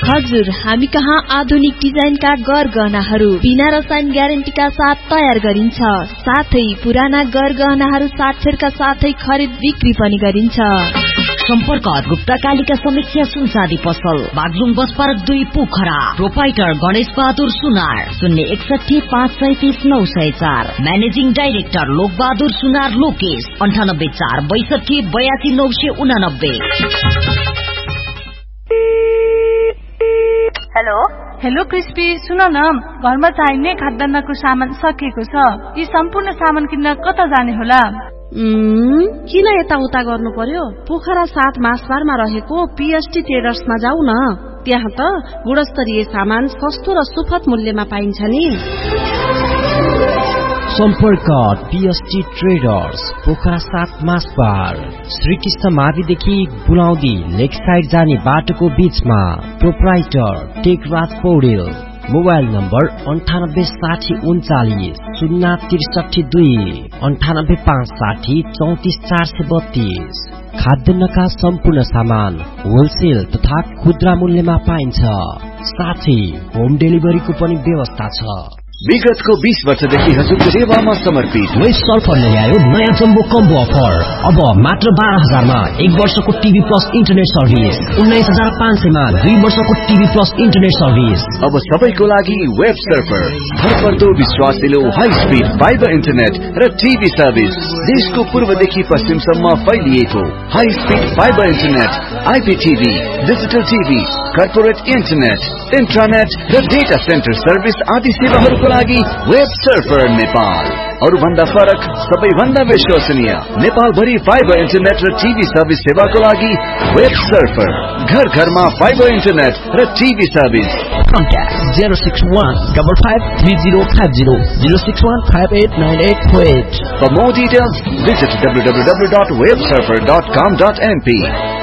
हजुर, हामी कहाँ आधुनिक डिजाइनका गरगहनाहरू बिना रसायन ग्यारेन्टीका साथ तयार गरिन्छ। साथै पुराना गरगहनाहरू साथेरका साथै खरिद बिक्री पनि गरिन्छ। सम्पर्क गुप्ता कालिका समीक्षा सुनचाँदी पसल, Baglung bus park 2 Pokhara. Proprietor Ganesh Bahadur सुनार, 061530904। म्यानेजिङ डाइरेक्टर लोक बहादुर सुनार लोकेश, 9846282989। हेलो क्रिस्पी, सुन न, घरमा चाहिने खाद्यान्नको सामान सकिएको छ। यी सम्पूर्ण सामान किन्न कता जाने होला? किन यताउता गर्नु पर्यो? पोखरा 7 मासबारमा रहेको पीएसटी ट्रेडर्समा जाऊ न। त्यहाँ त गुणस्तरीय सामान सस्तो र सुपथ मूल्यमा पाइन्छ नि। सम्पर्क पीएसटी ट्रेडर्स, पोखरा 7 मासबार, श्रीकृष्ण माविदेखि बुलाउँदी लेक साइड जाने बाटोको बीचमा। Proprietor Tekraj Paudel. Mobile number 986039 063 98560 34432। खाद्यान्नका सम्पूर्ण सामान होलसेल तथा खुद्रा मूल्यमा पाइन्छ। साथै होम डेलिभरीको पनि व्यवस्था छ। विगतको 20 वर्षदेखि हजुरको सेवामा समर्पित वेस्ट सर्फरले ल्यायो नयाँ जम्बो कम्बो अफर। अब मात्र 12,000 मा 1 वर्षको टिभी प्लस इन्टरनेट सर्भिस, 19,500 मा 2 वर्षको टिभी प्लस इन्टरनेट सर्भिस। अब सबैको लागि वेब सर्फर, भरपर्दो विश्वासिलो हाई स्पिड फाइबर इन्टरनेट र टिभी सर्भिस। देशको पूर्वदेखि पश्चिमसम्म फैलिएको high speed fibre internet, आइपीटीभी, digital TV, corporate internet, इन्ट्रानेट र डेटा सेन्टर सर्भिस आदि सेवाहरूको लागि वेब सर्फर नेपाल। अरु भन्दा फरक, सबैभन्दा विश्वसनीय, नेपाल भरि फाइबर इन्टरनेट र टिभी सर्भिस सेवाको लागि वेब सर्फर। घर घरमा फाइबर इन्टरनेट र TV service. Contact 061553050 061589848. For more details, visit www.websurfer.com.np.